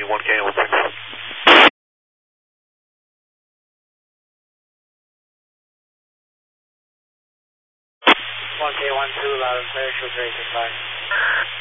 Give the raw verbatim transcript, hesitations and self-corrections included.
you one K and one six. one K one two, loud and clear, show three six five.